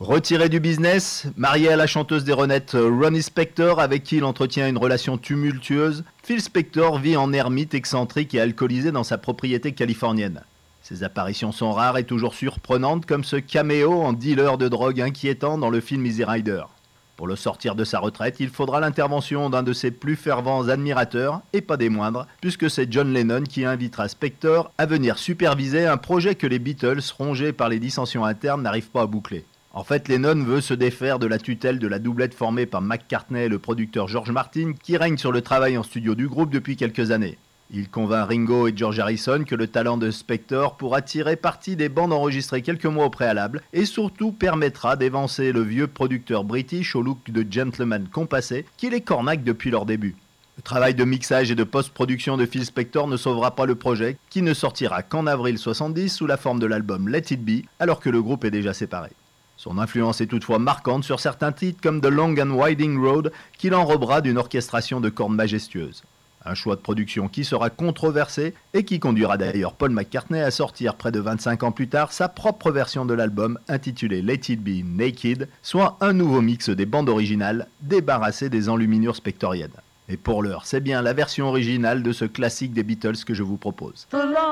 Retiré du business, marié à la chanteuse des Ronettes Ronnie Spector, avec qui il entretient une relation tumultueuse, Phil Spector vit en ermite excentrique et alcoolisé dans sa propriété californienne. Ses apparitions sont rares et toujours surprenantes, comme ce caméo en dealer de drogue inquiétant dans le film Easy Rider. Pour le sortir de sa retraite, il faudra l'intervention d'un de ses plus fervents admirateurs, et pas des moindres, puisque c'est John Lennon qui invitera Spector à venir superviser un projet que les Beatles, rongés par les dissensions internes, n'arrivent pas à boucler. En fait, Lennon veut se défaire de la tutelle de la doublette formée par McCartney et le producteur George Martin, qui règne sur le travail en studio du groupe depuis quelques années. Il convainc Ringo et George Harrison que le talent de Spector pourra tirer parti des bandes enregistrées quelques mois au préalable et surtout permettra d'évancer le vieux producteur british au look de gentleman compassé qui les cornaque depuis leur début. Le travail de mixage et de post-production de Phil Spector ne sauvera pas le projet, qui ne sortira qu'en avril 70 sous la forme de l'album Let It Be, alors que le groupe est déjà séparé. Son influence est toutefois marquante sur certains titres comme The Long and Winding Road, qu'il enrobera d'une orchestration de cordes majestueuses. Un choix de production qui sera controversé et qui conduira d'ailleurs Paul McCartney à sortir près de 25 ans plus tard sa propre version de l'album intitulée Let It Be Naked, soit un nouveau mix des bandes originales débarrassées des enluminures spectoriennes. Et pour l'heure, c'est bien la version originale de ce classique des Beatles que je vous propose.